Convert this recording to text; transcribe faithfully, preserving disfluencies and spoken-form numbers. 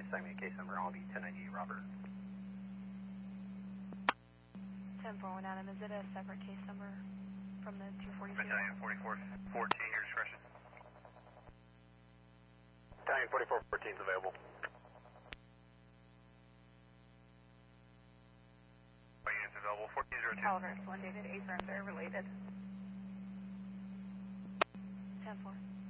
segment case number, I'll be ten ninety-eight Robert. ten four one Adam, is it a separate case number from the two forty-two? Battalion forty-four fourteen, your discretion. Battalion forty-four fourteen is available. All units available, fourteen zero two. Oliver, one David, A firms are related. ten four.